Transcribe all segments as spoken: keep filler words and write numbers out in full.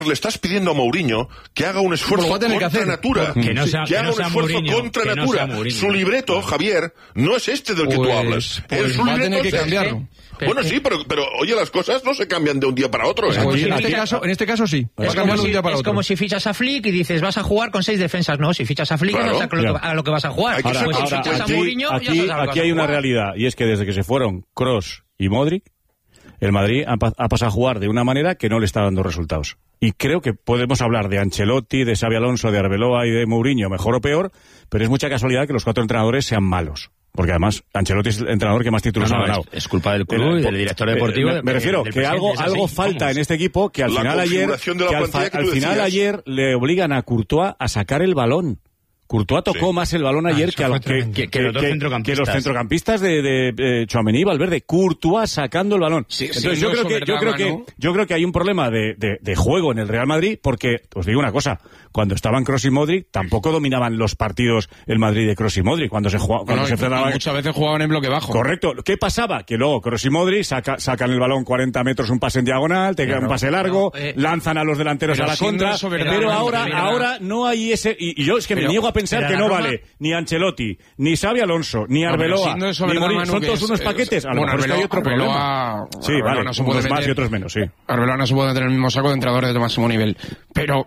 le estás pidiendo a Mourinho que haga un esfuerzo contra que natura, que, no sea, que haga que no un esfuerzo Mourinho, contra no natura. Su libreto, Javier, no es este del que pues, tú hablas. Pues el su va a libreto tener que es cambiarlo. este. Bueno, sí, pero, pero oye, las cosas no se cambian de un día para otro. ¿eh? Pues en, en, este caso, en este caso sí. Es, como si, es como si fichas a Flick y dices, vas a jugar con seis defensas. No, si fichas a Flick, claro, no sabes claro. a lo que vas a jugar. Ahora, pues ahora, si fichas aquí, a Mourinho, aquí, ya sabes a lo que aquí vas hay a una jugar. realidad, y es que desde que se fueron Kroos y Modric, el Madrid ha, ha pasado a jugar de una manera que no le está dando resultados. Y creo que podemos hablar de Ancelotti, de Xabi Alonso, de Arbeloa y de Mourinho, mejor o peor, pero es mucha casualidad que los cuatro entrenadores sean malos. Porque además, Ancelotti es el entrenador que más títulos no, no, ha ganado. Es, es culpa del club y del director deportivo. Eh, me, me refiero del, que del algo, algo falta Vamos. en este equipo que al La final ayer, que al, fa, que al final decías. ayer le obligan a Courtois a sacar el balón. Courtois tocó sí. más el balón ayer ah, que, al, que, que, que, los dos que, centrocampistas. que los centrocampistas de, de, de Tchouaméni y Valverde. Courtois sacando el balón. Sí, Entonces sí, yo, no creo que, sobre yo, creo drama, que, ¿no? yo creo que hay un problema de, de, de juego en el Real Madrid porque, os digo una cosa, cuando estaban Kroos y Modric tampoco dominaban los partidos el Madrid de Kroos y Modric cuando se jugaba, cuando no, se enfrentaban. Muchas veces jugaban en bloque bajo. Correcto. ¿Qué pasaba? Que luego Kroos y Modric saca, sacan el balón cuarenta metros, un pase en diagonal, te queda claro, un pase largo, no, eh, lanzan a los delanteros a la contra, eso, verdad, pero no, ahora, verdad. ahora no hay ese, y, y yo es que pero, me niego a pensar que no Roma, vale ni Ancelotti, ni Xabi Alonso, ni Arbeloa, no, eso, ni verdad, Mourinho, Manu, son que todos es, unos es, paquetes, a lo bueno, mejor es que hay otro Arbeloa, problema. Sí, Arbeloa vale, no se puede unos más meter, y otros menos, sí. Arbeloa no se puede meter en el mismo saco de entrenadores de máximo nivel. Pero,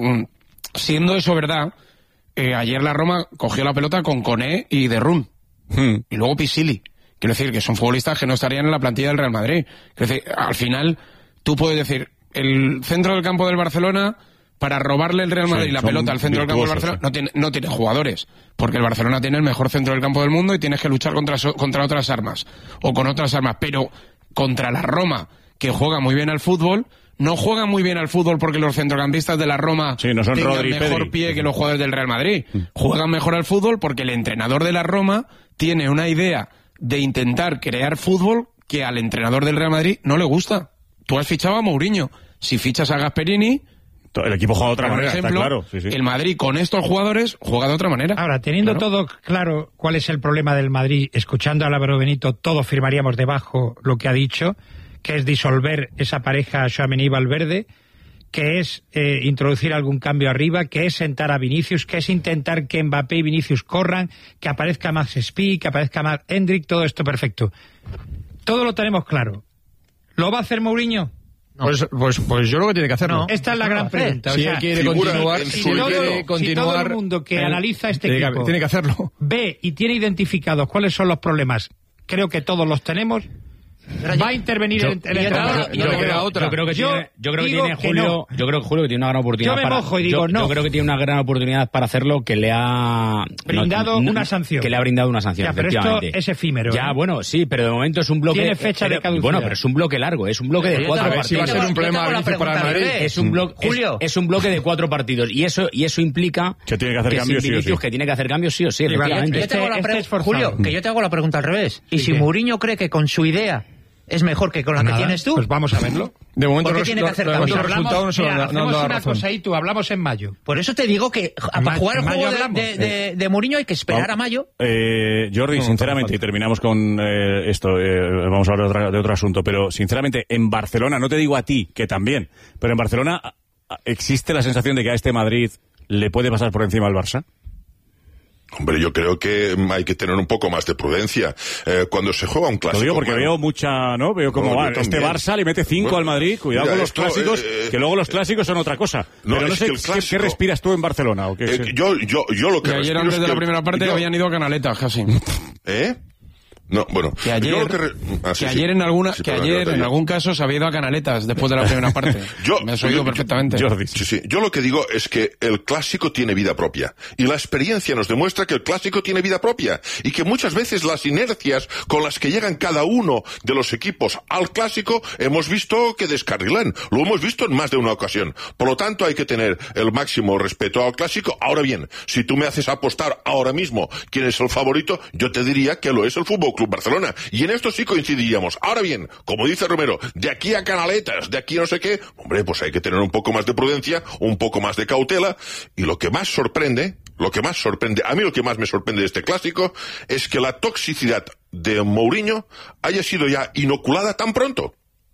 siendo eso verdad, eh, ayer la Roma cogió la pelota con Koné y De Run. Hmm. Y luego Pisili. Quiero decir que son futbolistas que no estarían en la plantilla del Real Madrid. Quiero decir, al final, tú puedes decir, el centro del campo del Barcelona, para robarle el Real Madrid Sí, la son pelota al centro del campo del virtuosos, Barcelona, no tiene, no tiene jugadores. Porque el Barcelona tiene el mejor centro del campo del mundo y tienes que luchar contra, contra otras armas. O con otras armas. Pero contra la Roma, que juega muy bien al fútbol, no juega muy bien al fútbol porque los centrocampistas de la Roma sí, no son tengan Rodri, mejor Pedri. pie que los jugadores del Real Madrid. Juegan mejor al fútbol porque el entrenador de la Roma tiene una idea de intentar crear fútbol que al entrenador del Real Madrid no le gusta. Tú has fichado a Mourinho. Si fichas a Gasperini, El equipo juega de otra por manera, ejemplo, está claro. Sí, sí. el Madrid con estos jugadores juega de otra manera. Ahora, teniendo Claro. todo claro cuál es el problema del Madrid, escuchando a Álvaro Benito, todos firmaríamos debajo lo que ha dicho, que es disolver esa pareja Tchouaméni y Valverde, que es eh, introducir algún cambio arriba, que es sentar a Vinicius, que es intentar que Mbappé y Vinicius corran, que aparezca Max Speed, que aparezca Max Hendrick, todo esto perfecto. Todo lo tenemos claro. ¿Lo va a hacer Mourinho? No. Pues, pues, pues yo creo que tiene que hacerlo. No, esta es la gran pregunta. O Si sea, él quiere figura continuar, en si su él idea. quiere si continuar, todo el mundo que él analiza este tiene que- equipo tiene que hacerlo. ve y tiene identificados cuáles son los problemas, creo que todos los tenemos, va a intervenir Yo- el, el yo- entrenador. yo- yo No, creo- otra. yo creo que Yo tiene, yo creo que digo tiene que Julio, no. yo creo que Julio que tiene una gran oportunidad. Yo me para, mojo y digo yo, no. yo creo que tiene una gran oportunidad para hacerlo que le ha Brindado una sanción. Que le ha brindado una sanción. Ya, pero esto efectivamente. es efímero, Ya, ¿eh? bueno, sí, pero de momento es un bloque. Tiene fecha de pero- caducidad. Bueno, pero es un bloque largo, es un bloque de Pero yo cuatro te hago- partidos. si va a yo ser te un hago- problema yo te hago la beneficio para el pregunta al Madrid. revés. Es un bloque, Julio. es, es un bloque de cuatro partidos y eso y eso implica Que tiene que hacer cambios, sin sí o Vinicius, sí. que tiene que hacer cambios sí o sí, vale, efectivamente. Yo te hago la Este- pre- este es forzado. Julio, que yo te hago la pregunta al revés. ¿Y Sí, si ¿qué? Mourinho cree que con su idea es mejor que con la Nada, que tienes tú? Pues vamos a verlo. De momento ¿Por qué los, tiene que hacer los- cambios? los Hablamos- resultados no se mira, lo han- no han hacemos dado una razón. cosa y tú, hablamos en mayo. Por eso te digo que a- para Ma- jugar el en mayo juego de, hablamos. de, de, de Mourinho hay que esperar a mayo. Eh, Jordi, No, sinceramente, no, y terminamos con eh, esto, eh, vamos a hablar de, otra- de otro asunto, pero sinceramente, en Barcelona, no te digo a ti, que también, pero en Barcelona a- a- existe la sensación de que a este Madrid le puede pasar por encima al Barça. Hombre, yo creo que hay que tener un poco más de prudencia. Eh, cuando se juega un Lo clásico... digo porque Manu, veo mucha, ¿no? Veo cómo No, va. yo Este también. Barça le mete cinco Bueno, al Madrid, cuidado mira, con los esto, clásicos, eh, que luego los clásicos son otra cosa. no, pero no es sé que el ¿qué- clásico- qué respiras tú en Barcelona. ¿O qué? eh, yo, yo, yo lo que Que ayer respiro antes es de que la el- primera parte yo- habían ido a Canaletas casi. ¿Eh? No, bueno. Que ayer, yo lo que re- ah, sí, que sí. ayer en alguna, Sí, que perdón, ayer yo- en algún caso se había ido a Canaletas después de la primera parte. Yo- Me has oído yo- perfectamente. Jordi. Sí, sí. Yo lo que digo es que el clásico tiene vida propia. Y la experiencia nos demuestra que el clásico tiene vida propia. Y que muchas veces las inercias con las que llegan cada uno de los equipos al clásico hemos visto que descarrilan. Lo hemos visto en más de una ocasión. Por lo tanto, hay que tener el máximo respeto al clásico. Ahora bien, si tú me haces apostar ahora mismo quién es el favorito, yo te diría que lo es el Fútbol Club Barcelona. Y en esto sí coincidiríamos. Ahora bien, como dice Romero, de aquí a Canaletas, de aquí a no sé qué, hombre, pues hay que tener un poco más de prudencia, un poco más de cautela. Y lo que más sorprende, lo que más sorprende, a mí lo que más me sorprende de este clásico, es que la toxicidad de Mourinho haya sido ya inoculada tan pronto.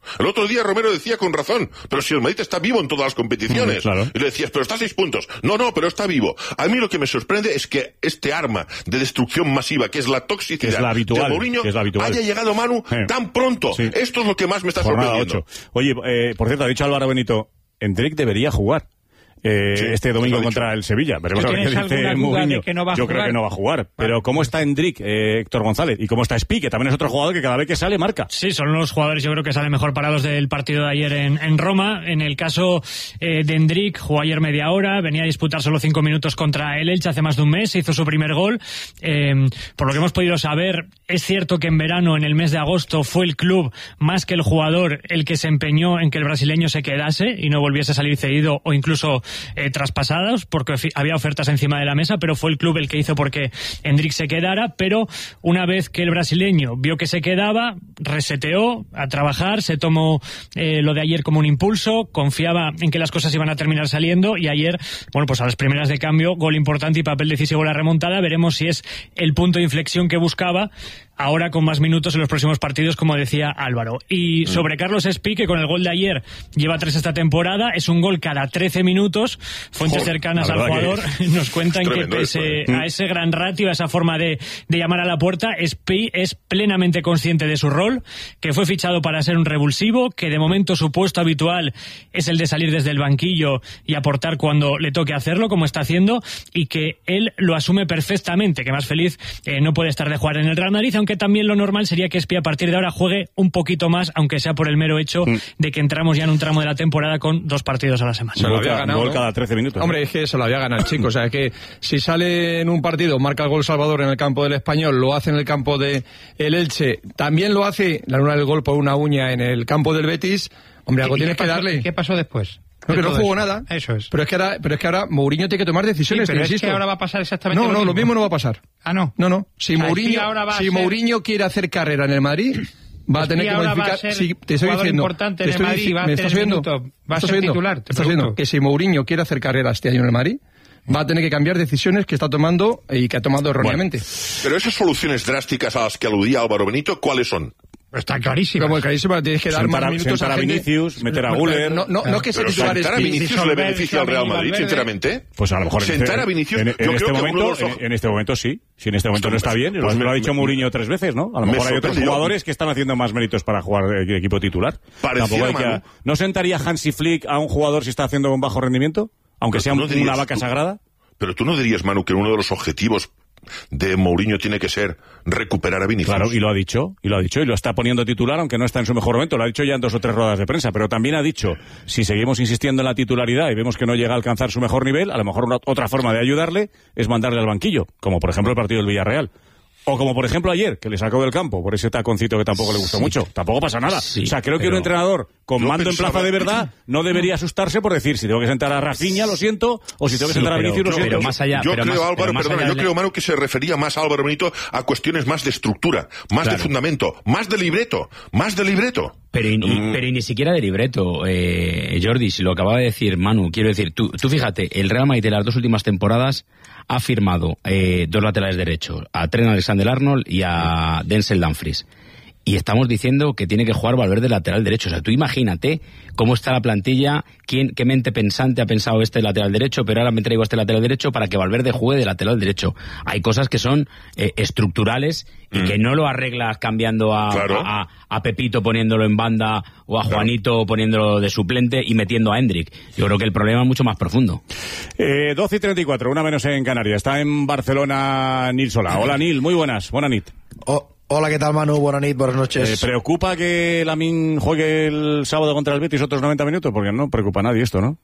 El otro día Romero decía con razón, pero si el Madrid está vivo en todas las competiciones. Mm, claro. Y le decías, pero está a seis puntos. No, no, pero está vivo. A mí lo que me sorprende es que este arma de destrucción masiva, que es la toxicidad que es la habitual, de Mourinho, que es la habitual. haya llegado, Manu, Eh. tan pronto. Sí. Esto es lo que más me está Jornada sorprendiendo. ocho. Oye, eh, por cierto, ha dicho Álvaro Benito, Endrick debería jugar. Eh, Sí, este domingo lo ha dicho. contra el Sevilla. Veremos a ver qué ¿Tienes dice alguna duda Mourinho. de que no va a Yo creo jugar? que no va a jugar. Pero ¿cómo está Endrick, eh, Héctor González? ¿Y cómo está Spi, que también es otro jugador que cada vez que sale marca? Sí, son los jugadores yo creo que salen mejor parados del partido de ayer en, en Roma. En el caso eh, de Endrick, jugó ayer media hora, venía a disputar solo cinco minutos contra el Elche hace más de un mes, hizo su primer gol. Eh, por lo que hemos podido saber, es cierto que en verano, en el mes de agosto, fue el club más que el jugador el que se empeñó en que el brasileño se quedase y no volviese a salir cedido o incluso eh, traspasado, porque había ofertas encima de la mesa, pero fue el club el que hizo porque Endrick se quedara. Pero una vez que el brasileño vio que se quedaba, reseteó a trabajar, se tomó eh, lo de ayer como un impulso, confiaba en que las cosas iban a terminar saliendo y ayer, bueno, pues a las primeras de cambio, gol importante y papel decisivo en la remontada. Veremos si es el punto de inflexión que buscaba, ahora con más minutos en los próximos partidos, como decía Álvaro. Y sobre Carlos Spi, que con el gol de ayer lleva tres esta temporada, es un gol cada trece minutos. Fuentes Joder, cercanas la al verdad jugador nos cuentan es que tremendo pese esto, ¿eh? a ese gran ratio, a esa forma de, de llamar a la puerta, Spi es plenamente consciente de su rol, que fue fichado para ser un revulsivo, que de momento su puesto habitual es el de salir desde el banquillo y aportar cuando le toque hacerlo, como está haciendo, y que él lo asume perfectamente, que más feliz eh, no puede estar de jugar en el Real Madrid, aunque también lo normal sería que Spi a partir de ahora juegue un poquito más, aunque sea por el mero hecho Mm. de que entramos ya en un tramo de la temporada con dos partidos a la semana. Se lo Gol había cada- ganado, gol ¿no? cada trece minutos. Hombre, es que se lo había ganado el chico. O sea, es que si sale en un partido, marca el gol Salvador en el campo del Español, lo hace en el campo de el Elche, también lo hace, la luna del gol por una uña en el campo del Betis, hombre, algo ¿Y tienes qué que pasó- darle. ¿Qué pasó después? No, que de no todo jugó eso? nada. Eso es. Pero es que ahora, pero es que ahora Mourinho tiene que tomar Sí, decisiones, pero te es insisto. que ahora va a pasar exactamente No, lo no, mismo. lo mismo no va a pasar. Ah, no. No, no. Si O sea, Mourinho, Spi ahora va a si ser- Mourinho quiere hacer carrera en el Madrid, va a Spi tener que ahora va a modificar. ser Sí, te estoy jugador diciendo. importante te en el estoy Madrid, dici- va a ¿me tener estás viendo? minutos, va a ¿Estás ser viendo? titular, te ¿Estás viendo? pregunto. Que si Mourinho quiere hacer carrera este año en el Madrid, va a tener que cambiar decisiones que está tomando y que ha tomado erróneamente. Pero esas soluciones drásticas a las que aludía Álvaro Benito, ¿cuáles son? Está clarísimo. Como clarísimo, tienes que dar Sentar más a- minutos sentar a gente. Vinicius, meter a Bueno, Güler. No, no, no que se Pero titular sentar a Spi. Vinicius le disolver beneficia al Real Tchouaméni, Madrid, Valverde. sinceramente. Pues a lo mejor en Sentar este- a Vinicius, en, yo en creo este que uno momento, de los oj- en, en este momento sí. Si en este momento no está bien, Pues lo, me- lo ha dicho me- Mourinho tres veces, ¿no? A lo me mejor hay otros sorprende. jugadores que están haciendo más méritos para jugar de equipo titular. Pareciera, Tampoco hay que- Manu. ¿No sentaría Hansi Flick a un jugador si está haciendo un bajo rendimiento? Aunque Pero sea tú no un- dirías- una vaca tú- sagrada. Pero tú no dirías, Manu, que uno de los objetivos de Mourinho tiene que ser recuperar a Vinicius. Claro, y lo ha dicho, y lo ha dicho, y lo está poniendo titular, aunque no está en su mejor momento. Lo ha dicho ya en dos o tres ruedas de prensa, pero también ha dicho, si seguimos insistiendo en la titularidad y vemos que no llega a alcanzar su mejor nivel, a lo mejor una- otra forma de ayudarle es mandarle al banquillo, como por ejemplo el partido del Villarreal. O como por ejemplo ayer, que le sacó del campo por ese taconcito que tampoco le gustó mucho. Tampoco pasa nada. Sí, o sea, creo que pero- un entrenador con Yo mando en pensaba- plaza de verdad no debería asustarse por decir si tengo que sentar a Rafinha, lo siento, o si tengo que Sí, sentar a pero- Vinicius, lo pero siento. más allá- yo pero creo, más- Álvaro, pero más perdona, allá yo de- creo, Manu, que se refería más, Álvaro Benito, a cuestiones más de estructura, más de Claro. fundamento, más de libreto, más de libreto. Pero y, Mm. pero y ni siquiera de libreto, eh, Jordi, si lo acababa de decir Manu, quiero decir, tú, tú fíjate, el Real Madrid de las dos últimas temporadas ha firmado eh, dos laterales derechos, a Trent Alexander-Arnold y a Denzel Dumfries. Y estamos diciendo que tiene que jugar Valverde lateral derecho. O sea, tú imagínate cómo está la plantilla, quién, qué mente pensante ha pensado este lateral derecho, pero ahora me traigo este lateral derecho para que Valverde juegue de lateral derecho. Hay cosas que son eh, estructurales y Mm. que no lo arreglas cambiando a, Claro. a, a- a Pepito poniéndolo en banda o a Juanito poniéndolo de suplente y metiendo a Hendrik. Yo creo que el problema es mucho más profundo. Eh, doce y treinta y cuatro, una menos en Canarias. Está en Barcelona Nil Solà. Hola Nil, muy buenas. Buena nit. Oh, hola, ¿qué tal, Manu? Buenas noches, buenas Eh, noches. ¿Preocupa que Lamine juegue el sábado contra el Betis otros noventa minutos? Porque no preocupa a nadie esto, ¿no?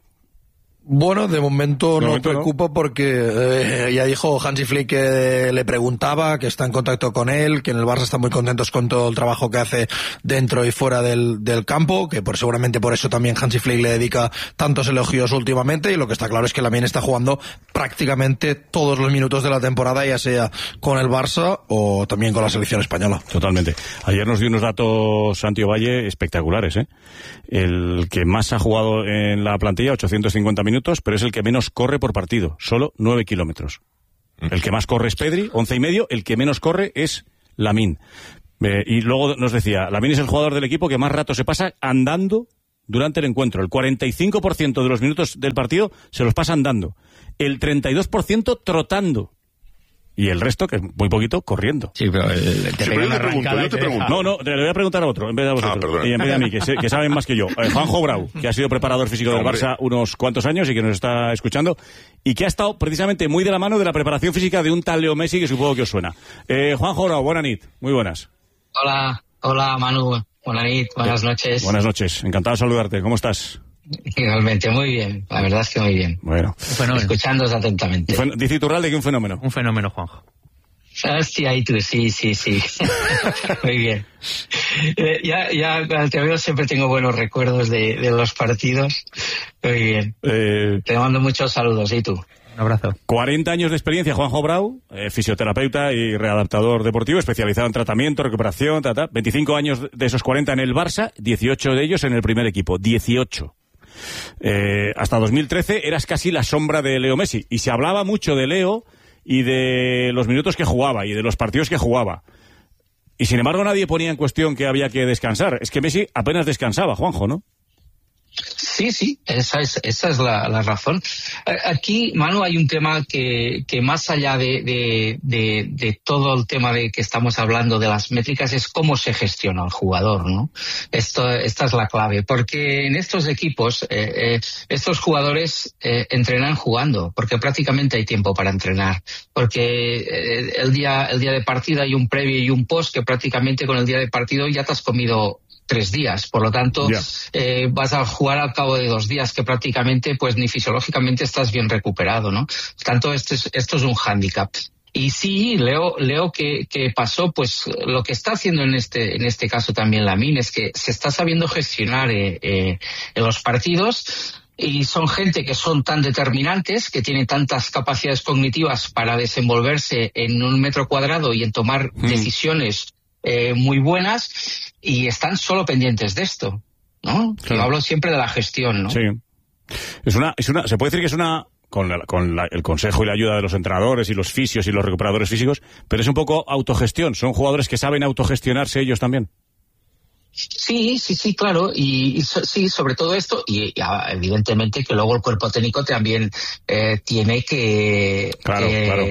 Bueno, de momento De no momento no. preocupa porque eh, ya dijo Hansi Flick que le preguntaba, que está en contacto con él, que en el Barça están muy contentos con todo el trabajo que hace dentro y fuera del, del campo, que por seguramente por eso también Hansi Flick le dedica tantos elogios últimamente, y lo que está claro es que Lamine está jugando prácticamente todos los minutos de la temporada, ya sea con el Barça o también con la selección española. Totalmente. Ayer nos dio unos datos Santi Valle espectaculares, ¿eh? El que más ha jugado en la plantilla, ochocientos cincuenta minutos, pero es el que menos corre por partido, solo nueve kilómetros. El que más corre es Pedri, once y medio, el que menos corre es Lamine. Eh, y luego nos decía, Lamine es el jugador del equipo que más rato se pasa andando durante el encuentro. El cuarenta y cinco por ciento de los minutos del partido se los pasa andando. El treinta y dos por ciento trotando. Y el resto, que es muy poquito, corriendo. Sí, pero el, te Sí, pero yo te pregunto, yo te pregunto. No, no, le voy a preguntar a otro, en vez de a vosotros. Ah, perdón. y en vez de a mí, que, se- que saben más que yo. Eh, Juanjo Brau, que ha sido preparador físico del Hombre. Barça unos cuantos años y que nos está escuchando, y que ha estado precisamente muy de la mano de la preparación física de un tal Leo Messi, que supongo que os suena. Eh, Juanjo Brau, buena nit, muy buenas. Hola, hola Manu, buenas nit, buenas noches. Buenas noches, encantado de saludarte, ¿cómo estás? Igualmente, muy bien, la verdad es que muy bien. Bueno. Un fenómeno. Escuchándoos atentamente. Fen- Dice Iturralde que un fenómeno. Un fenómeno, Juanjo. Hostia, y tú, sí, sí, sí. Muy bien. Eh, ya, ya cuando te veo siempre tengo buenos recuerdos de, de los partidos. Muy bien. Eh, Te mando muchos saludos, ¿y tú? Un abrazo. cuarenta años de experiencia, Juanjo Brau, eh, fisioterapeuta y readaptador deportivo, especializado en tratamiento, recuperación, ta, ta. veinticinco años de esos cuarenta en el Barça, dieciocho de ellos en el primer equipo, dieciocho. Eh, hasta dos mil trece eras casi la sombra de Leo Messi, y se hablaba mucho de Leo y de los minutos que jugaba y de los partidos que jugaba. Y sin embargo nadie ponía en cuestión que había que descansar. Es que Messi apenas descansaba, Juanjo, ¿no? Sí, sí, esa es, esa es la, la razón. Eh, Aquí, Manu, hay un tema que, que más allá de, de, de, de todo el tema de que estamos hablando de las métricas es cómo se gestiona el jugador, ¿no? Esto, esta es la clave, porque en estos equipos, eh, eh, estos jugadores eh, entrenan jugando, porque prácticamente hay tiempo para entrenar, porque eh, el día, el día de partida hay un previo y un post que prácticamente con el día de partido ya te has comido tres días, por lo tanto Ya. eh, vas a jugar al cabo de dos días que prácticamente pues ni fisiológicamente estás bien recuperado, ¿no? Por tanto, esto es, esto es un hándicap. Y sí, Leo, Leo que, que pasó, pues lo que está haciendo en este, en este caso también Lamine es que se está sabiendo gestionar eh, eh, en los partidos. Y son gente que son tan determinantes, que tienen tantas capacidades cognitivas para desenvolverse en un metro cuadrado y en tomar Mm. decisiones eh, muy buenas, y están solo pendientes de esto, ¿no? Claro. Yo hablo siempre de la gestión, ¿no? Sí. Es una, es una, se puede decir que es una, con, la- con la- el consejo y la ayuda de los entrenadores y los fisios y los recuperadores físicos, pero es un poco autogestión. Son jugadores que saben autogestionarse ellos también. Sí, sí, sí, claro, y, y so- sí, sobre todo esto, y, y, ah, evidentemente que luego el cuerpo técnico también eh, tiene que, Claro, que, claro.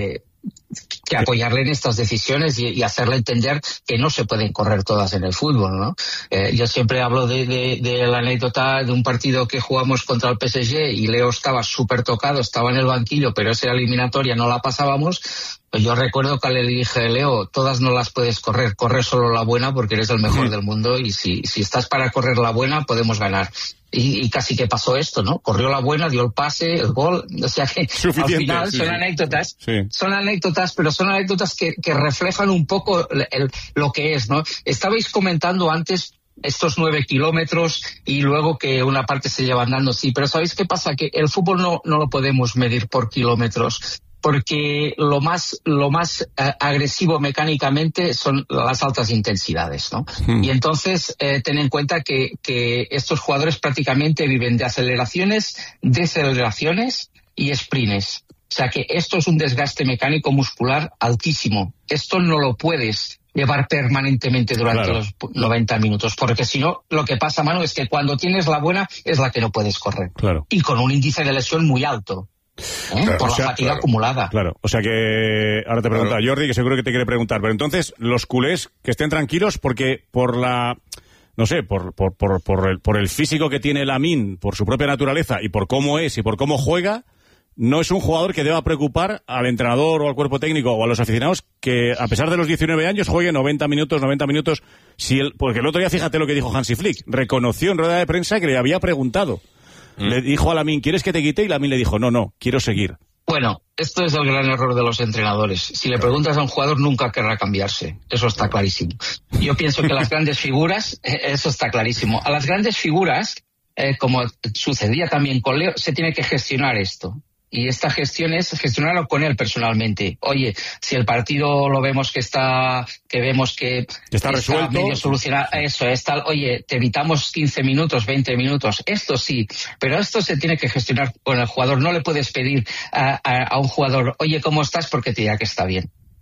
que apoyarle en estas decisiones y, y hacerle entender que no se pueden correr todas en el fútbol, ¿no? Eh, yo siempre hablo de, de, de la anécdota de un partido que jugamos contra el P S G y Leo estaba súper tocado, estaba en el banquillo, pero esa eliminatoria no la pasábamos. Pues yo recuerdo que le dije, Leo, todas no las puedes correr, corre solo la buena porque eres el mejor del mundo, y si, si estás para correr la buena podemos ganar. Y, y casi que pasó esto, ¿no? Corrió la buena, dio el pase, el gol, o sea que Suficiente, al final sí, son sí. anécdotas, Sí. son anécdotas, pero son anécdotas que, que reflejan un poco el- el- lo que es, ¿no? Estabais comentando antes estos nueve kilómetros y luego que una parte se lleva andando, sí, pero ¿sabéis qué pasa? Que el fútbol no, no lo podemos medir por kilómetros, porque lo más lo más eh, agresivo mecánicamente son las altas intensidades, ¿no? Hmm. Y entonces eh, ten en cuenta que, que estos jugadores prácticamente viven de aceleraciones, deceleraciones y sprints. O sea que esto es un desgaste mecánico muscular altísimo. Esto no lo puedes llevar permanentemente durante Claro. los noventa minutos, porque si no, lo que pasa, Manu, es que cuando tienes la buena es la que no puedes correr. Claro. Y con un índice de lesión muy alto, ¿eh? Claro, por o la sea, fatiga claro. acumulada. Claro, o sea que ahora te pregunta Claro. Jordi, que seguro que te quiere preguntar, pero entonces los culés que estén tranquilos porque por la, no sé, por, por, por, por, el, por el físico que tiene Lamine, por su propia naturaleza y por cómo es y por cómo juega, no es un jugador que deba preocupar al entrenador o al cuerpo técnico o a los aficionados que a pesar de los diecinueve años juegue noventa minutos, noventa minutos, si el, porque el otro día fíjate lo que dijo Hansi Flick, reconoció en rueda de prensa que le había preguntado. Le dijo a Lamine, ¿quieres que te quite? Y Lamine le dijo, no, no, quiero seguir. Bueno, esto es el gran error de los entrenadores. Si le preguntas a un jugador, nunca querrá cambiarse. Eso está clarísimo. Yo pienso que las grandes figuras, eh, eso está clarísimo. A las grandes figuras, eh, como sucedía también con Leo, se tiene que gestionar esto. Y esta gestión es gestionarlo con él personalmente. Oye, si el partido lo vemos que está, que vemos que está resuelto, medio solucionado, eso es tal, oye, te evitamos quince minutos, veinte minutos, esto sí, pero esto se tiene que gestionar con el jugador. No le puedes pedir a, a, a un jugador, oye, ¿cómo estás? Porque te dirá que está bien.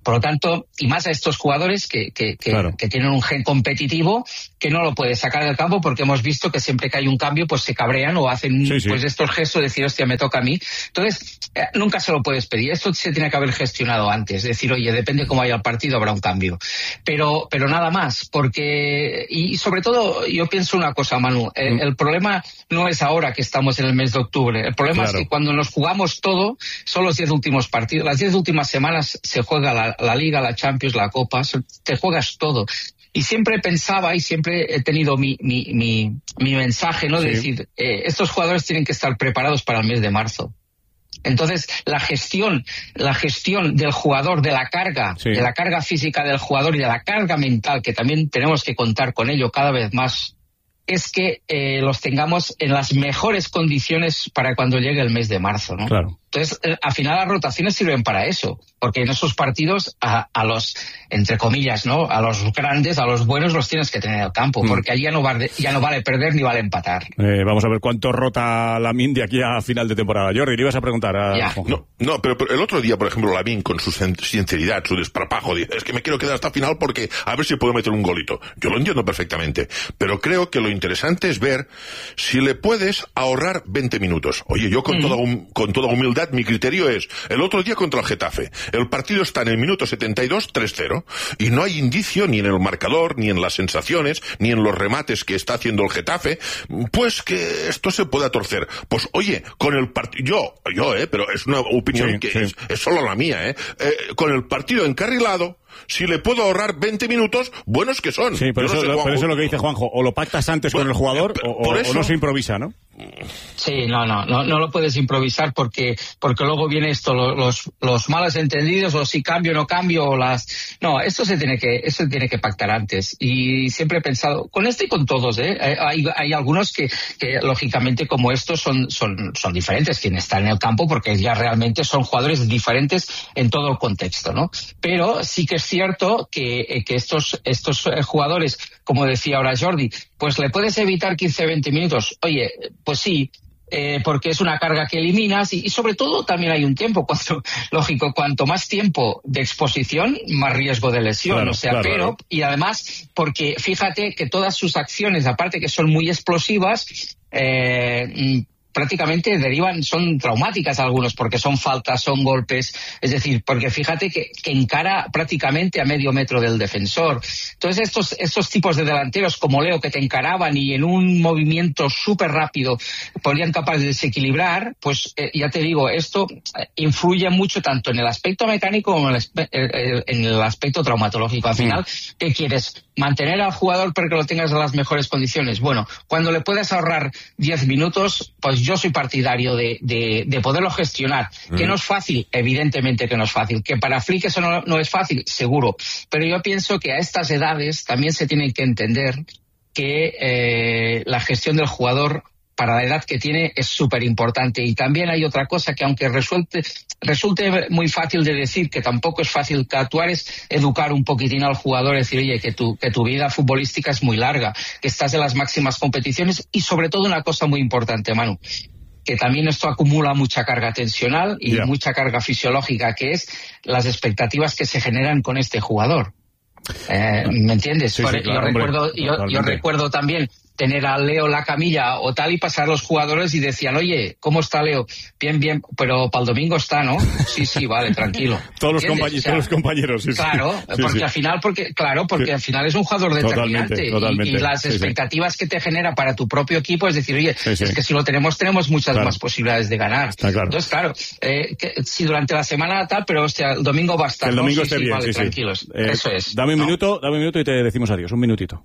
Por lo tanto, y más a estos jugadores que, que, que, claro. que tienen un gen competitivo que no lo puedes sacar del campo, porque hemos visto que siempre que hay un cambio pues se cabrean o hacen sí, sí. pues estos gestos de decir, hostia, me toca a mí. Entonces, eh, nunca se lo puedes pedir. Esto se tiene que haber gestionado antes. Decir, oye, depende cómo vaya el partido, habrá un cambio. Pero, pero nada más, porque, y sobre todo, yo pienso una cosa, Manu, el, mm. el problema no es ahora que estamos en el mes de octubre. El problema claro. es que cuando nos jugamos todo, son los diez últimos partidos. Las diez últimas semanas se juega la, la Liga, la Champions, la Copa, te juegas todo. Y siempre pensaba y siempre he tenido mi, mi, mi, mi mensaje, ¿no? De sí. decir, eh, estos jugadores tienen que estar preparados para el mes de marzo. Entonces, la gestión, la gestión del jugador, de la carga, sí. de la carga física del jugador y de la carga mental, que también tenemos que contar con ello cada vez más, es que eh, los tengamos en las mejores condiciones para cuando llegue el mes de marzo, ¿no? Claro. Entonces, al final las rotaciones sirven para eso, porque en esos partidos a, a los, entre comillas, ¿no? A los grandes, a los buenos los tienes que tener en el campo, mm. porque allí ya no, vale, ya no vale perder ni vale empatar. Eh, vamos a ver cuánto rota Lamine de aquí a final de temporada. Jordi, le ibas a preguntar a... No, no pero, pero el otro día, por ejemplo, Lamine con su sinceridad, su desparpajo, dice, es que me quiero quedar hasta final porque a ver si puedo meter un golito. Yo lo entiendo perfectamente, pero creo que lo interesante es ver si le puedes ahorrar veinte minutos. Oye, yo con, mm. toda, un, con toda humildad, mi criterio es, el otro día contra el Getafe, el partido está en el minuto setenta y dos, tres cero, y no hay indicio ni en el marcador, ni en las sensaciones, ni en los remates que está haciendo el Getafe, pues que esto se pueda torcer. Pues oye, con el partido, yo, yo, eh, pero es una opinión sí, que sí. Es, es solo la mía, eh, eh, con el partido encarrilado, si le puedo ahorrar veinte minutos, buenos que son. Sí, por eso, no sé, por eso es lo que dice Juanjo, o lo pactas antes bueno, con el jugador, eh, o, eso, o no se improvisa, ¿no? Sí, no, no, no, no lo puedes improvisar porque, porque luego viene esto, los, los malos entendidos, o si cambio o no cambio, o las, no, esto se tiene que, esto se tiene que pactar antes. Y siempre he pensado, con este y con todos, eh, hay, hay algunos que, que lógicamente como estos son, son, son diferentes, quienes están en el campo, porque ya realmente son jugadores diferentes en todo el contexto, ¿no? Pero sí que es cierto que, que estos, estos jugadores, como decía ahora Jordi, pues le puedes evitar quince a veinte minutos. Oye, pues sí, eh, porque es una carga que eliminas y, y sobre todo también hay un tiempo. Cuanto, lógico, cuanto más tiempo de exposición, más riesgo de lesión. Claro, o sea, claro, pero, claro. Y además, porque fíjate que todas sus acciones, aparte que son muy explosivas, eh, prácticamente derivan, son traumáticas algunos, porque son faltas, son golpes, es decir, porque fíjate que, que encara prácticamente a medio metro del defensor. Entonces estos, estos tipos de delanteros como Leo, que te encaraban y en un movimiento súper rápido podían capaz de desequilibrar, pues eh, ya te digo, esto influye mucho tanto en el aspecto mecánico como en el, aspe- en el aspecto traumatológico. Al final, ¿qué quieres? ¿Mantener al jugador para que lo tengas en las mejores condiciones? Bueno, cuando le puedes ahorrar diez minutos, pues yo soy partidario de, de, de poderlo gestionar. Mm. Que no es fácil, evidentemente que no es fácil. Que para Flick eso no, no es fácil, seguro. Pero yo pienso que a estas edades también se tiene que entender que eh, la gestión del jugador para la edad que tiene es súper importante. Y también hay otra cosa que aunque resulte, resulte muy fácil de decir, que tampoco es fácil que actuar, es educar un poquitín al jugador, decir, oye, que tu, que tu vida futbolística es muy larga, que estás en las máximas competiciones y sobre todo una cosa muy importante, Manu, que también esto acumula mucha carga tensional y yeah. mucha carga fisiológica, que es las expectativas que se generan con este jugador. Eh, ¿Me entiendes? Sí, sí, claro, yo, hombre, recuerdo, yo, yo recuerdo también tener a Leo en la camilla o tal y pasar los jugadores y decían, oye, ¿cómo está Leo? Bien, bien, pero para el domingo está, ¿no? Sí, sí, vale, tranquilo. todos, los compañeros, o sea, todos los compañeros, sí, claro, sí. porque sí, al final, porque, claro, porque sí. al final es un jugador determinante. Totalmente, totalmente. Y, y las sí, expectativas sí. que te genera para tu propio equipo es decir, oye, sí, sí. es que si lo tenemos, tenemos muchas claro. más posibilidades de ganar. Está claro. Entonces, claro, eh, que, si durante la semana tal, pero hostia, el domingo va a estar. Que el domingo ¿no? esté sí, bien, sí, vale, sí, tranquilos. Sí. Eh, Eso es. Dame un ¿no? minuto, dame un minuto y te decimos adiós. Un minutito.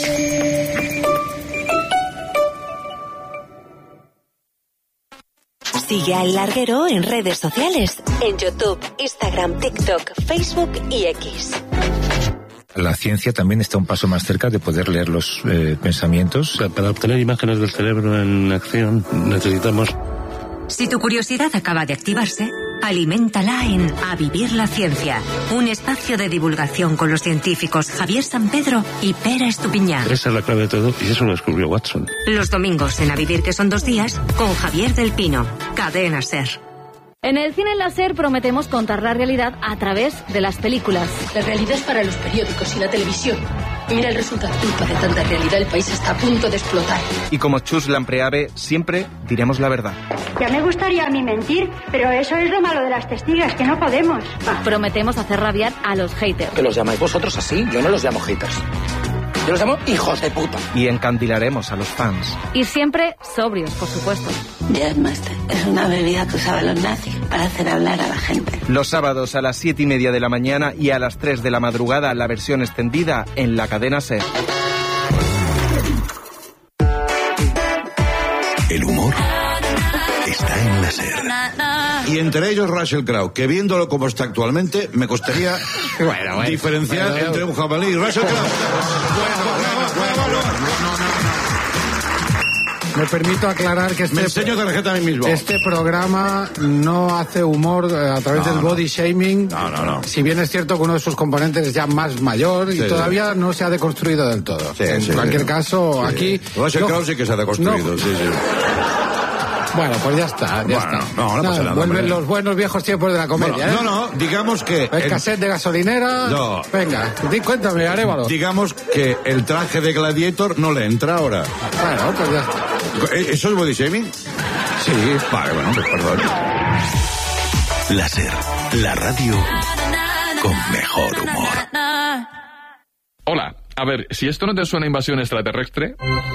Sigue a El Larguero en redes sociales, en YouTube, Instagram, TikTok, Facebook y X. La ciencia también está un paso más cerca de poder leer los eh, pensamientos. Para obtener imágenes del cerebro en acción necesitamos... Si tu curiosidad acaba de activarse, aliméntala en A Vivir la Ciencia, un espacio de divulgación con los científicos Javier Sampedro y Pera Estupiñán. Esa es la clave de todo y eso lo descubrió Watson. Los domingos en A Vivir, que son dos días, con Javier del Pino, Cadena SER. En el cine láser prometemos contar la realidad a través de las películas. La realidad es para los periódicos y la televisión. Y mira el resultado. Culpa de tanta realidad, el país está a punto de explotar. Y como Chus Lampreave, siempre diremos la verdad. Ya me gustaría a mí mentir, pero eso es lo malo de las testigas, que no podemos. Prometemos hacer rabiar a los haters. ¿Que los llamáis vosotros así? Yo no los llamo haters. Yo los llamo hijos de puta. Y encandilaremos a los fans. Y siempre sobrios, por supuesto. Jazzmaster es una bebida que usaban los nazis para hacer hablar a la gente. Los sábados a las siete y media de la mañana y a las tres de la madrugada la versión extendida en la cadena SER. El humor está en la SER. Y entre ellos Russell Crowe, que viéndolo como está actualmente, me costaría bueno, bueno, diferenciar bueno, entre un jabalí y Russell Crowe. Me permito aclarar que este, me enseño tarjeta a mí mismo. Este programa no hace humor a través no, del body no. shaming. No, no, no. Si bien es cierto que uno de sus componentes es ya más mayor y sí, todavía sí. no se ha deconstruido del todo. Sí, en sí, cualquier sí. caso, sí. aquí... Russell Crowe sí que se ha deconstruido, no. sí, sí. Bueno, pues ya está, ya bueno, está. No, no, no pasa nada. Vuelven hombre. los buenos viejos tiempos de la comedia, bueno, ¿eh? No, no, digamos que... El cassette de gasolinera... No. Venga, di, cuéntame, Arévalo. Digamos que el traje de Gladiator no le entra ahora. Bueno, pues ya está. ¿Eso es body shaming? Sí. Vale, bueno, pues perdón. La SER, la radio con mejor humor. Hola, a ver, si esto no te suena invasión extraterrestre...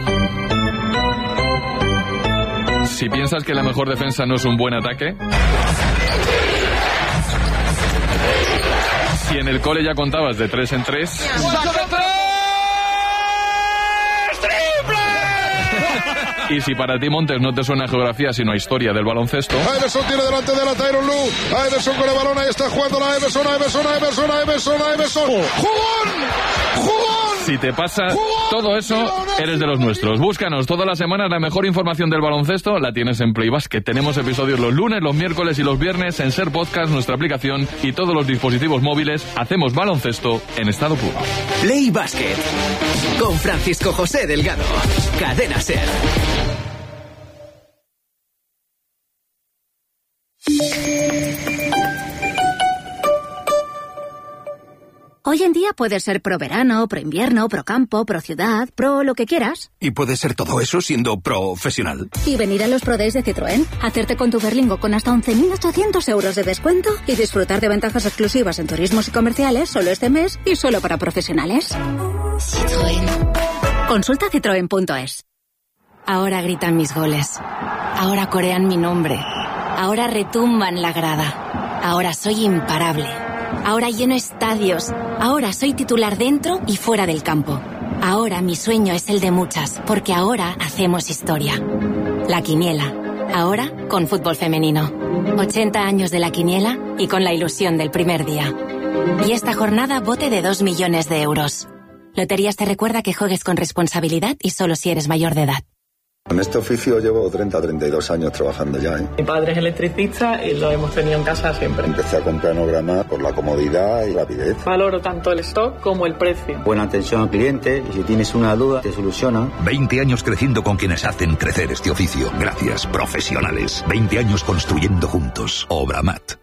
Si piensas que la mejor defensa no es un buen ataque... Si en el cole ya contabas de tres en tres... Y si para ti, Montes, no te suena geografía sino a historia del baloncesto... Iverson tiene delante de la Tyronn Lue. Iverson con el balón, ahí está jugando la Iverson, Iverson, Iverson, Iverson, Iverson. ¡Jugón! ¡Jugón! Si te pasa todo eso, eres de los nuestros. Búscanos todas las semanas la mejor información del baloncesto, la tienes en Play Basket. Tenemos episodios los lunes, los miércoles y los viernes en Ser Podcast, nuestra aplicación y todos los dispositivos móviles. Hacemos baloncesto en estado puro. Play Basket con Francisco José Delgado. Cadena Ser. Hoy en día puedes ser pro verano, pro invierno, pro campo, pro ciudad, pro lo que quieras. Y puedes ser todo eso siendo profesional. Y venir a los Pro Days de Citroën, hacerte con tu Berlingo con hasta once mil ochocientos euros de descuento y disfrutar de ventajas exclusivas en turismos y comerciales solo este mes y solo para profesionales. Citroën. Consulta citroen punto es. Ahora gritan mis goles. Ahora corean mi nombre. Ahora retumban la grada. Ahora soy imparable. Ahora lleno estadios. Ahora soy titular dentro y fuera del campo. Ahora mi sueño es el de muchas, porque ahora hacemos historia. La Quiniela. Ahora con fútbol femenino. ochenta años de La Quiniela y con la ilusión del primer día. Y esta jornada bote de dos millones de euros. Loterías te recuerda que juegues con responsabilidad y solo si eres mayor de edad. En este oficio llevo treinta a treinta y dos años trabajando ya, ¿eh? Mi padre es electricista y lo hemos tenido en casa siempre. Empecé a comprar Nograma por la comodidad y rapidez. Valoro tanto el stock como el precio. Buena atención al cliente y si tienes una duda te soluciona. veinte años creciendo con quienes hacen crecer este oficio. Gracias, profesionales. veinte años construyendo juntos. Obramat.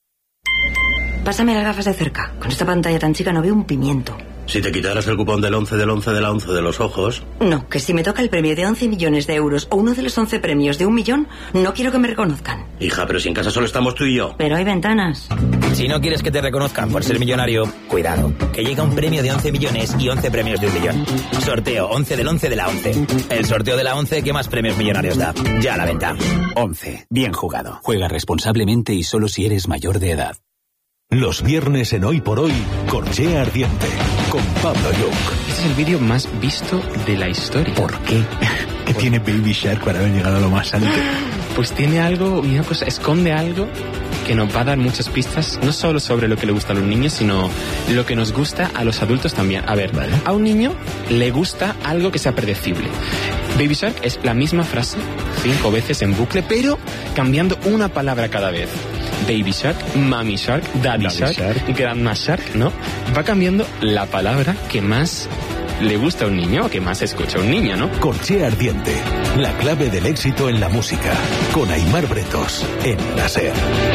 Pásame las gafas de cerca. Con esta pantalla tan chica no veo un pimiento. Si te quitaras el cupón del once del once de la once de los ojos... No, que si me toca el premio de once millones de euros o uno de los once premios de un millón, no quiero que me reconozcan. Hija, pero si en casa solo estamos tú y yo. Pero hay ventanas. Si no quieres que te reconozcan por ser millonario, cuidado, que llega un premio de once millones y once premios de un millón. Sorteo once del once de la once. El sorteo de la once que más premios millonarios da. Ya a la venta. once. Bien jugado. Juega responsablemente y solo si eres mayor de edad. Los viernes en Hoy por Hoy, Corchea Ardiente, con Pablo Young. Este es el vídeo más visto de la historia. ¿Por qué? ¿Qué tiene Baby Shark para haber llegado a lo más alto? Pues tiene algo, una cosa, esconde algo que nos va a dar muchas pistas, no solo sobre lo que le gusta a los niños, sino lo que nos gusta a los adultos también. A ver, ¿vale? A un niño le gusta algo que sea predecible. Baby Shark es la misma frase cinco veces en bucle, pero cambiando una palabra cada vez. Baby Shark, Mommy Shark, Daddy, Daddy Shark, Shark, Grandma Shark, ¿no? Va cambiando la palabra que más le gusta a un niño, que más escucha a un niño, ¿no? Corchea Ardiente, la clave del éxito en la música, con Aimar Bretos, en la SER.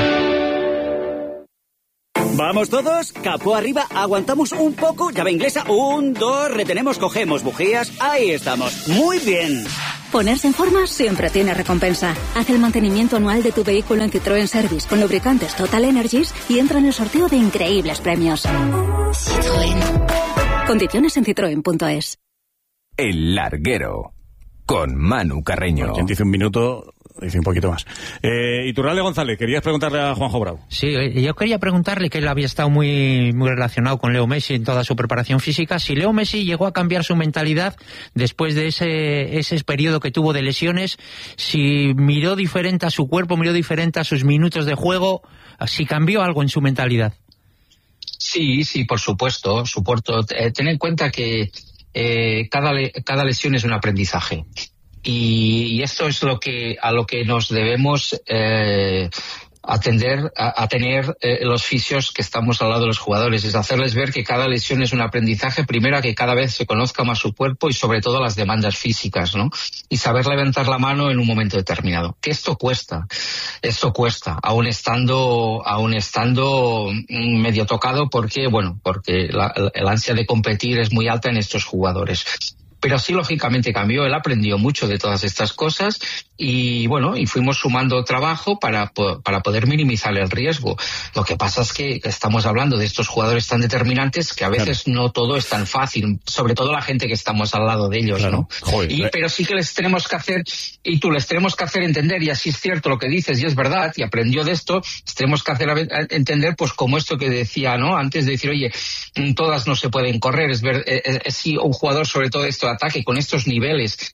¿Vamos todos? Capó arriba, aguantamos un poco, llave inglesa, un, dos, retenemos, cogemos bujías, ahí estamos, muy bien. Ponerse en forma siempre tiene recompensa. Haz el mantenimiento anual de tu vehículo en Citroën Service con lubricantes Total Energies y entra en el sorteo de increíbles premios. Citroën. Condiciones en citroen punto es. El Larguero, con Manu Carreño. Bueno, quien dice un minuto, dice un poquito más. Eh, Iturralde González, querías preguntarle a Juanjo Bravo. Sí, yo quería preguntarle, que él había estado muy, muy relacionado con Leo Messi en toda su preparación física, si Leo Messi llegó a cambiar su mentalidad después de ese, ese periodo que tuvo de lesiones, si miró diferente a su cuerpo, miró diferente a sus minutos de juego, si cambió algo en su mentalidad. Sí, sí, por supuesto, supuesto. Eh, ten en cuenta que eh, cada, le, cada lesión es un aprendizaje. Y, y esto es lo que a lo que nos debemos eh, atender a, a tener eh, los fisios que estamos al lado de los jugadores, es hacerles ver que cada lesión es un aprendizaje, primero a que cada vez se conozca más su cuerpo y sobre todo las demandas físicas, ¿no? Y saber levantar la mano en un momento determinado. Que esto cuesta, esto cuesta, aún estando, aún estando medio tocado, porque bueno, porque la, el ansia de competir es muy alta en estos jugadores. Pero sí, lógicamente cambió, él aprendió mucho de todas estas cosas y bueno, y fuimos sumando trabajo para, para poder minimizar el riesgo. Lo que pasa es que estamos hablando de estos jugadores tan determinantes que a veces claro. no todo es tan fácil, sobre todo la gente que estamos al lado de ellos, claro. ¿no? Joder. Y, pero sí que les tenemos que hacer, y tú les tenemos que hacer entender, y así es cierto lo que dices, y es verdad, y aprendió de esto, les tenemos que hacer entender, pues como esto que decía, ¿no? Antes de decir, oye, todas no se pueden correr, es ver, eh, eh, sí, un jugador sobre todo esto ataque con estos niveles,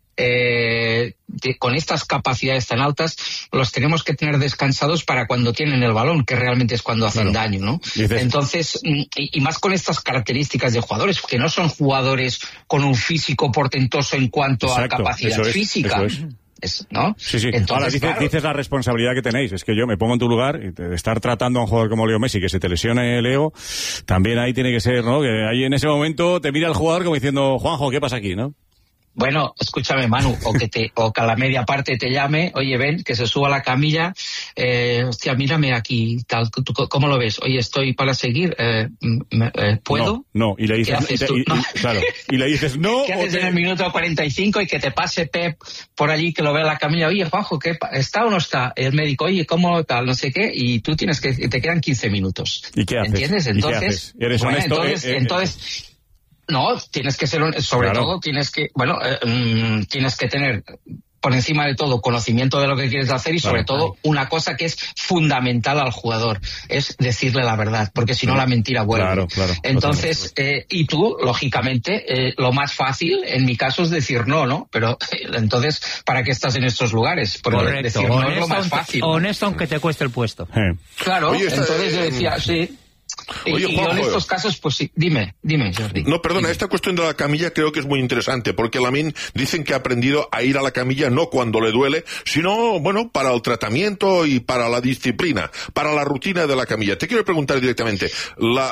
eh, de, con estas capacidades tan altas, los tenemos que tener descansados para cuando tienen el balón, que realmente es cuando hacen claro. daño, ¿no? Dices... Entonces, y, y más con estas características de jugadores, que no son jugadores con un físico portentoso en cuanto Exacto, a capacidad eso es, física. Eso es. Es, ¿no? Sí, sí. Entonces, Ahora dices, claro. dices la responsabilidad que tenéis. Es que yo me pongo en tu lugar y de estar tratando a un jugador como Leo Messi, que se te lesione Leo, también ahí tiene que ser, ¿no? Que ahí en ese momento te mira el jugador como diciendo, Juanjo, ¿qué pasa aquí, no? Bueno, escúchame, Manu, o que te, o que a la media parte te llame, oye, ven, que se suba a la camilla, eh, hostia, mírame aquí, tal, ¿tú, ¿cómo lo ves? Oye, estoy para seguir, eh, eh, ¿puedo? No, no, y le dices, ¿Qué haces y, y, no? claro, y le dices no. ¿Qué haces te... en el minuto cuarenta y cinco y que te pase Pep por allí, que lo vea a la camilla, oye, Juanjo, ¿qué, ¿está o no está? El médico, oye, ¿cómo tal? No sé qué, y tú tienes que, te quedan quince minutos. ¿Y qué haces? ¿Entiendes? Entonces, ¿Y qué haces? ¿Eres bueno, honesto? entonces, eh, eh, entonces no, tienes que ser, sobre claro. todo, tienes que, bueno, eh, um, tienes que tener por encima de todo conocimiento de lo que quieres hacer y sobre claro. todo una cosa que es fundamental al jugador, es decirle la verdad, porque si no claro. la mentira vuelve. Claro, claro, Entonces, eh, y tú, lógicamente, eh, lo más fácil, en mi caso, es decir no, ¿no? Pero eh, entonces, ¿para qué estás en estos lugares? Porque Correcto. decir no honesto, es lo más fácil. Honesto, ¿no? Aunque te cueste el puesto. Eh. Claro, Oye, entonces está, yo decía, sí... Oye, y Juanjo, yo en estos casos, pues sí, dime, dime, Jordi. No, perdona, dime. Esta cuestión de la camilla creo que es muy interesante, porque Lamine dicen que ha aprendido a ir a la camilla no cuando le duele, sino, bueno, para el tratamiento y para la disciplina, para la rutina de la camilla. Te quiero preguntar directamente, la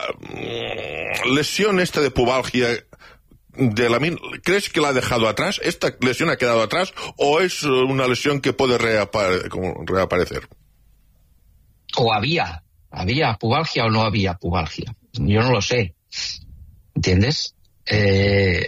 mmm, lesión esta de pubalgia de Lamine, ¿crees que la ha dejado atrás? ¿Esta lesión ha quedado atrás o es una lesión que puede reapare- reaparecer? O había... ¿Había pubalgia o no había pubalgia? Yo no lo sé. ¿Entiendes? Eh,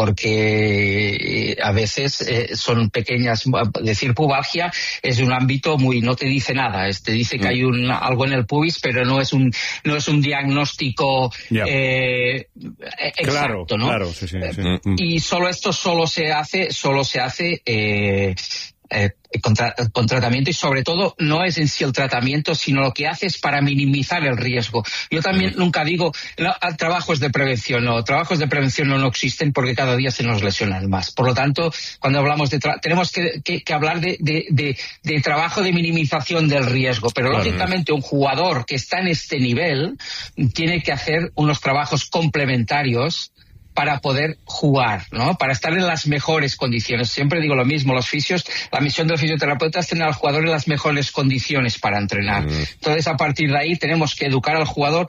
porque a veces eh, son pequeñas, decir pubalgia es un ámbito muy, no te dice nada, es, te dice que hay un, algo en el pubis, pero no es un, no es un diagnóstico yeah. eh, exacto, claro, ¿no? Claro, sí, sí, sí. Y solo esto solo se hace, solo se hace eh, Eh, con, tra- con tratamiento, y sobre todo no es en sí el tratamiento, sino lo que hace es para minimizar el riesgo. Yo también mm. nunca digo no, trabajos de prevención, no, trabajos de prevención no, no existen porque cada día se nos lesionan más. Por lo tanto, cuando hablamos de tra- tenemos que, que, que hablar de, de, de, de trabajo de minimización del riesgo, pero claro. lógicamente un jugador que está en este nivel tiene que hacer unos trabajos complementarios para poder jugar, ¿no? Para estar en las mejores condiciones. Siempre digo lo mismo, los fisios, la misión del fisioterapeuta es tener al jugador en las mejores condiciones para entrenar. Mm. Entonces, a partir de ahí, tenemos que educar al jugador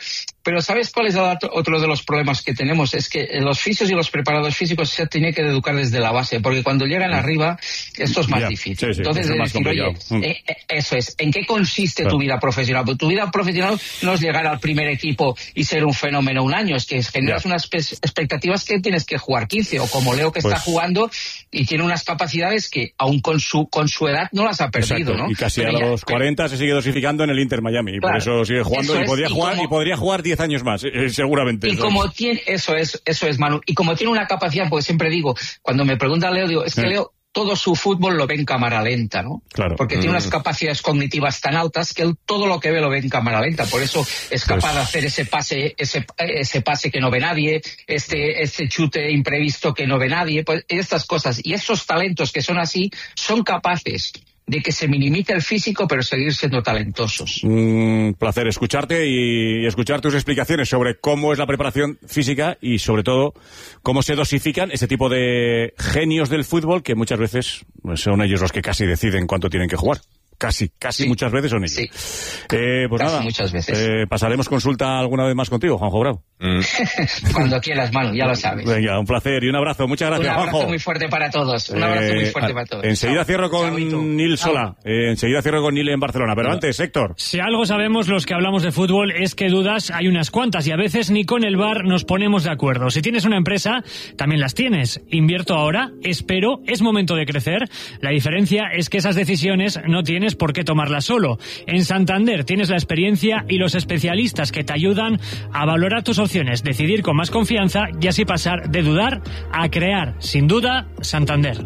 Pero ¿sabes cuál es el otro, otro de los problemas que tenemos? Es que los fisios y los preparadores físicos se tienen que educar desde la base, porque cuando llegan arriba, esto es más ya, difícil. Sí, sí, Entonces, es más decir, oye, mm. eh, eso es, ¿en qué consiste claro. tu vida profesional? Pues tu vida profesional no es llegar al primer equipo y ser un fenómeno un año, es que generas ya. unas expectativas que tienes que jugar quince, o como Leo que pues, está jugando y tiene unas capacidades que aún con su con su edad no las ha perdido, exacto. ¿no? Y casi pero a ya, los cuarenta pero... se sigue dosificando en el Inter Miami, y claro, por eso sigue jugando y podría, es, y, jugar, como... y podría jugar diez años más, eh, seguramente. Y eso como es. tiene, eso es, eso es, Manu, y como tiene una capacidad, porque siempre digo, cuando me pregunta Leo, digo, es que eh. Leo todo su fútbol lo ve en cámara lenta, ¿no? Claro. Porque mm. tiene unas capacidades cognitivas tan altas que él todo lo que ve lo ve en cámara lenta. Por eso es capaz pues... de hacer ese pase, ese, ese pase que no ve nadie, este, este chute imprevisto que no ve nadie, pues estas cosas. Y esos talentos que son así son capaces de que se minimice el físico, pero seguir siendo talentosos. Un placer escucharte y escuchar tus explicaciones sobre cómo es la preparación física y, sobre todo, cómo se dosifican ese tipo de genios del fútbol que muchas veces pues, son ellos los que casi deciden cuánto tienen que jugar. Casi, casi sí. muchas veces son ellos. Sí. Eh, pues casi nada, muchas veces. Eh, pasaremos consulta alguna vez más contigo, Juanjo Bravo. Mm. Cuando quieras, Manu, ya lo sabes. Venga, un placer y un abrazo. Muchas gracias, Juanjo. Un abrazo Juanjo. muy fuerte para todos. Un abrazo eh, muy fuerte para todos. Enseguida Chao. cierro con Chao, Nil Sola. Eh, enseguida cierro con Nil en Barcelona. Pero antes, Héctor. Si algo sabemos los que hablamos de fútbol es que dudas hay unas cuantas y a veces ni con el V A R nos ponemos de acuerdo. Si tienes una empresa, también las tienes. Invierto ahora, espero, es momento de crecer. La diferencia es que esas decisiones no tienes por qué tomarlas solo. En Santander tienes la experiencia y los especialistas que te ayudan a valorar tus opciones, decidir con más confianza y así pasar de dudar a crear. Sin duda, Santander.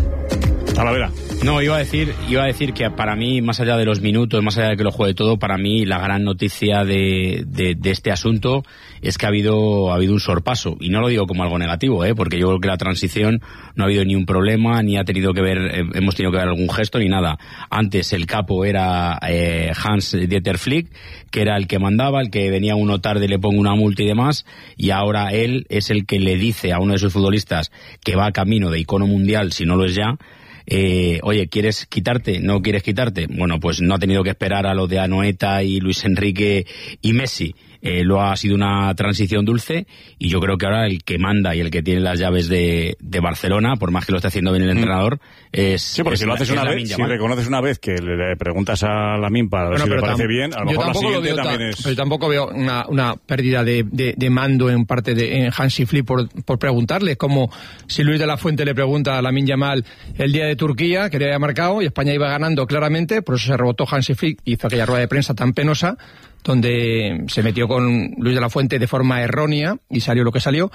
A la vera. No, iba a decir, iba a decir que para mí, más allá de los minutos, más allá de que lo juegue todo, para mí la gran noticia de, de, de este asunto es que ha habido, ha habido un sorpaso. Y no lo digo como algo negativo, ¿eh? Porque yo creo que la transición no ha habido ni un problema, ni ha tenido que ver, eh, hemos tenido que ver algún gesto, ni nada. Antes el capo era eh, Hans-Dieter Flick, que era el que mandaba, el que venía uno tarde, le pongo una multa y demás, y ahora él es el que le dice a uno de sus futbolistas que va camino de icono mundial, si no lo es ya, Eh, oye, ¿quieres quitarte? ¿No quieres quitarte? Bueno, pues no ha tenido que esperar a lo de Anoeta y Luis Enrique y Messi. Eh, lo ha sido una transición dulce y yo creo que ahora el que manda y el que tiene las llaves de, de Barcelona, por más que lo esté haciendo bien el entrenador, es... Sí, porque es si lo haces la, una vez, si reconoces una vez que le, le preguntas a Lamine para ver bueno, si le parece bien, a lo mejor la siguiente veo también ta, es... Pero tampoco veo una, una pérdida de, de, de mando en parte de en Hansi Flick por, por preguntarle, como si Luis de la Fuente le pregunta a Lamine Yamal el día de Turquía, que le había marcado, y España iba ganando claramente, por eso se rebotó Hansi Flick y hizo aquella rueda de prensa tan penosa, donde se metió con Luis de la Fuente de forma errónea y salió lo que salió.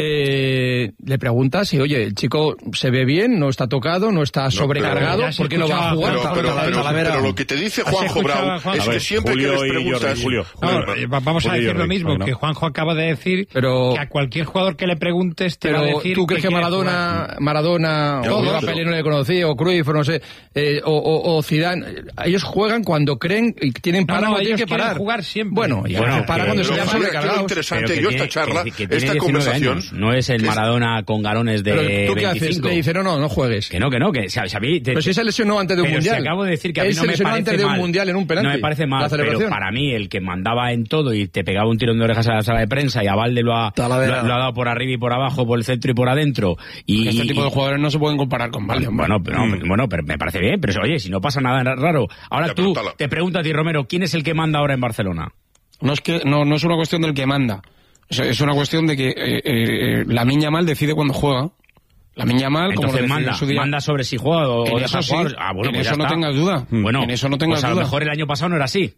Eh, le pregunta si, oye, el chico se ve bien, no está tocado, no está no, sobrecargado, ¿por qué no va a jugar? Pero, pero, pero, pero, pero lo que te dice Juanjo Bravo es que siempre Julio que les preguntas... Y Julio, no, vamos a decir lo mismo, que Juanjo acaba de decir, pero, que a cualquier jugador que le preguntes te pero va a decir... ¿tú crees que, que Maradona, Maradona o no, Pelé no le conocía, o Cruyff, o no sé, eh, o, o, o Zidane, ellos juegan cuando creen y tienen para no, no, tienen que parar. Jugar siempre. Bueno, y bueno, para cuando se llaman sobrecargados. Interesante, yo esta charla, que, que, que esta conversación... Años, no es el Maradona con galones de pero ¿tú qué veinticinco. Haces? Le dice, no, no, no juegues. Que no, que no, que... ¿sabes? A mí, te, pero si se lesionó antes de un pero mundial. Si acabo de decir que a mí Él no me parece antes de un mal. mundial en un penalti. No me parece mal, pero para mí el que mandaba en todo y te pegaba un tirón de orejas a la sala de prensa y a Valde lo ha, lo, lo ha dado por arriba y por abajo, por el centro y por adentro. Y este tipo y, de jugadores no se pueden comparar con Valde. Bueno, pero, mm. bueno, pero me parece bien, pero oye, si no pasa nada raro. Ahora ya, tú te preguntas a ti, Romero, ¿quién es el que manda ahora en Barcelona? No es que no, no es una cuestión del que manda. Es una cuestión de que eh, eh, Lamine Yamal decide cuando juega. Lamine Yamal, como entonces manda, su día, manda sobre si juega o, en o eso sí, ah, bueno, en pues eso no tengas duda. Bueno, en eso no tengas pues duda. A lo mejor el año pasado no era así.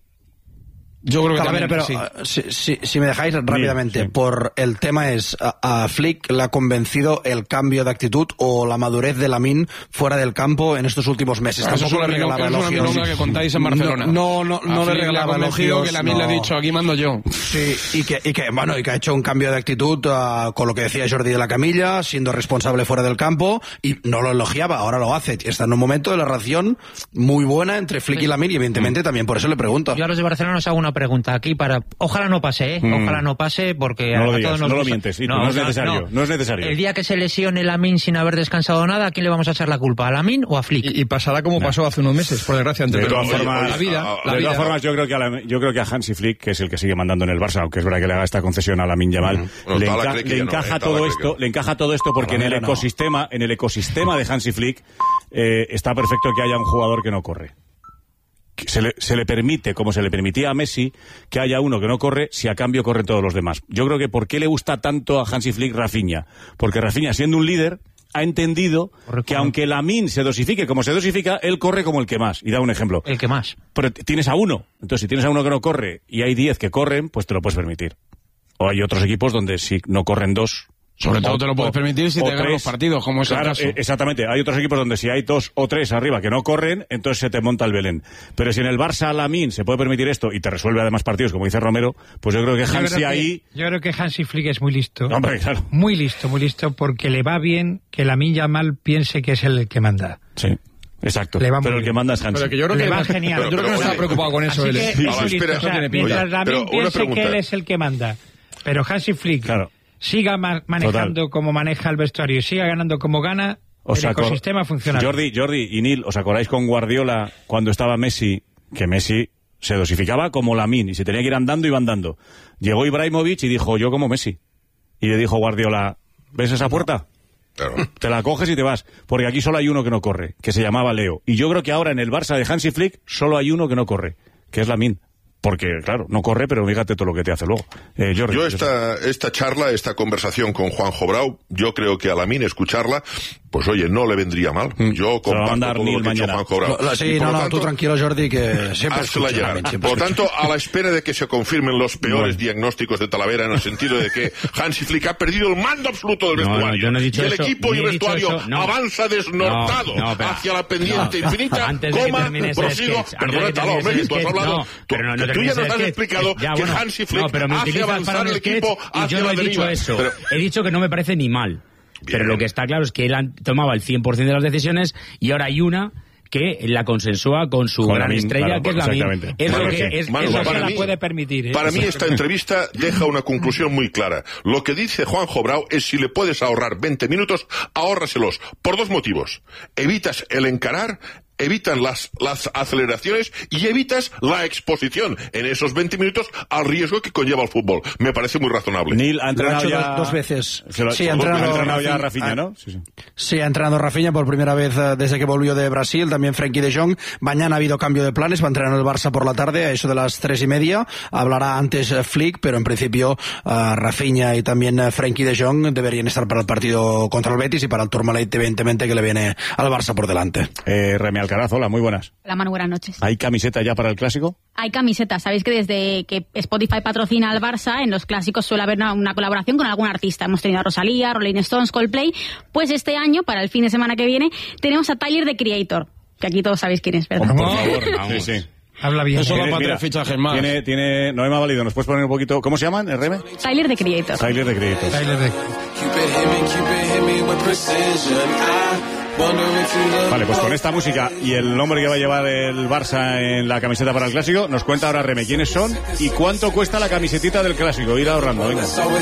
Yo creo que a ver, pero sí. uh, si, si, si me dejáis rápidamente, sí, sí. por el tema es, a, a Flick le ha convencido el cambio de actitud o la madurez de Lamine fuera del campo en estos últimos meses. Pero tampoco le regalaba elogios. Es una milonga que contáis en Barcelona. No, no, no, no le regalaba elogios. Que Lamine no. le ha dicho, aquí mando yo. Sí, y que, y que, bueno, y que ha hecho un cambio de actitud uh, con lo que decía Jordi de la Camilla, siendo responsable fuera del campo, y no lo elogiaba, ahora lo hace. Está en un momento de la relación muy buena entre Flick sí. y Lamine, y evidentemente mm. también por eso le pregunto. Yo a los de Barcelona os hago una una pregunta aquí para... Ojalá no pase, ¿eh? Mm. Ojalá no pase porque... No a lo digas, todos nos no lo gusta- mientes, y tú, no es necesario, no. no es necesario. El día que se lesione Lamine sin haber descansado nada, ¿a quién le vamos a echar la culpa? ¿A Lamine o a Flick? Y, y pasará como pasó hace unos meses, por desgracia. Entre De todas todos. formas, la vida, la de vida. todas formas yo creo que a la- yo creo que a Hansi Flick, que es el que sigue mandando en el Barça, aunque es verdad que le haga esta concesión a Lamine Yamal, Mm. Bueno, le, Tala enca- cree que le ya no, encaja eh, Tala todo cree esto, que- le encaja todo esto porque en el Tala no. ecosistema, en el ecosistema de Hansi Flick eh, está perfecto que haya un jugador que no corre. Que Se le, se le permite, como se le permitía a Messi, que haya uno que no corre si a cambio corren todos los demás. Yo creo que ¿por qué le gusta tanto a Hansi Flick Rafinha? Porque Rafinha, siendo un líder, ha entendido que aunque Lamine se dosifique como se dosifica, él corre como el que más. Y da un ejemplo. El que más. Pero t- tienes a uno. Entonces, si tienes a uno que no corre y hay diez que corren, pues te lo puedes permitir. O hay otros equipos donde si no corren dos... Sobre todo o- te lo puedes o- permitir si o te ganan tres. los partidos, como es el Claro, caso. eh, exactamente. Hay otros equipos donde si hay dos o tres arriba que no corren, entonces se te monta el Belén. Pero si en el Barça Lamine se puede permitir esto y te resuelve además partidos, como dice Romero, pues yo creo que Yo Hansi creo que- ahí... Yo creo que Hansi Flick es muy listo. Hombre, claro. Muy listo, muy listo, porque le va bien que Lamine Yamal piense que es el que manda. Sí. Exacto. Le va Pero muy el que bien. manda es Hansi. Pero que yo creo Le que, va genial. yo creo que no está preocupado con eso. Así él. que Sí, es sí, muy listo. espera, O sea, no tiene pinta. mientras Oye, Lamine pero una piense pregunta. que él es el que manda, pero Hansi Flick Claro. siga ma- manejando como maneja el vestuario y siga ganando como gana, Os el acor- ecosistema funciona. Jordi, Jordi y Neil, ¿os acordáis con Guardiola cuando estaba Messi? Que Messi se dosificaba como Lamine y se tenía que ir andando, iba andando. Llegó Ibrahimovic y dijo, yo como Messi. Y le dijo Guardiola, ¿ves esa puerta? Claro. Te la coges y te vas. Porque aquí solo hay uno que no corre, que se llamaba Leo. Y yo creo que ahora en el Barça de Hansi Flick solo hay uno que no corre, que es Lamine. Porque, claro, no corre, pero fíjate todo lo que te hace luego. Eh, Jordi, Yo yo esta, esta charla, esta conversación con Juanjo Brau, yo creo que a Lamine escucharla, pues oye, no le vendría mal. Yo Se la va a comparto mandar todo Neil lo que ha dicho mañana. Juanjo Brau. Lo- lo- sí, Y por no, lo no, tanto, tú tranquilo, Jordi, que siempre házela escucha, llegar. Lamine, siempre Por lo escucha. tanto, a la espera de que se confirmen los peores diagnósticos de Talavera, en el sentido de que Hansi Flick ha perdido el mando absoluto del No, no, vestuario. yo no he dicho y el eso, equipo y ni el he dicho vestuario eso, no. avanza desnortado No, no, espera. hacia la pendiente No. infinita, Antes de que coma, termines el prosigo, sketch, antes de perdona, que Talao, termines el tú has sketch, hablado, no, tú, pero no, no que tú ya termines nos el has sketch. explicado Ya, que bueno, Hansi Flick no, pero me hace utilizas avanzar para un el sketch equipo y hacia yo no la he dicho deriva. eso. Pero- He dicho que no me parece ni mal. Pero lo que está claro es que él an- tomaba el cien por ciento de las decisiones y ahora hay una que la consensúa con su Con gran Lamine, estrella, claro, que es Lamine. exactamente. Es Manu, lo que sí. es, Manu, es lo para que la mí- puede permitir, ¿eh? Para mí esta entrevista deja una conclusión muy clara. Lo que dice Juanjo Brau es si le puedes ahorrar veinte minutos, ahórraselos. Por dos motivos. Evitas el encarar, evitan las, las aceleraciones y evitas la exposición en esos veinte minutos al riesgo que conlleva el fútbol. Me parece muy razonable. Neil ha Lo ha entrenado hecho ya... dos, dos veces. Se lo- Sí, ha ha entrenado, entrenado ya Rafinha, Rafinha, ah, ¿no? Sí, sí. Sí, ha entrenado Rafinha por primera vez eh, desde que volvió de Brasil, también Frenkie de Jong. Mañana ha habido cambio de planes, va a entrenar el Barça por la tarde, a eso de las tres y media. Hablará antes eh, Flick, pero en principio eh, Rafinha y también eh, Frenkie de Jong deberían estar para el partido contra el Betis y para el Tourmalet, evidentemente, que le viene al Barça por delante. Eh, Remy Alcaraz, hola, muy buenas. Hola Manu, buenas noches. ¿Hay camiseta ya para el Clásico? Hay camisetas. Sabéis que desde que Spotify patrocina al Barça, en los clásicos suele haber una, una colaboración con algún artista. Hemos tenido a Rosalía, Rolling Stones, Coldplay. Pues este año, para el fin de semana que viene, tenemos a Tyler, the Creator, que aquí todos sabéis quién es, ¿verdad? Por favor, sí, sí. Habla bien. Eso Tiene- va para mira, tres fichajes más. Tiene, tiene, no me ha valido, ¿nos puedes poner un poquito? ¿Cómo se llaman, el Reme? Tyler, the Creator. Tyler de Crédito. Tyler de- Vale, pues con esta música y el nombre que va a llevar el Barça en la camiseta para el Clásico, nos cuenta ahora Reme quiénes son y cuánto cuesta la camiseta del Clásico. Ir ahorrando, venga.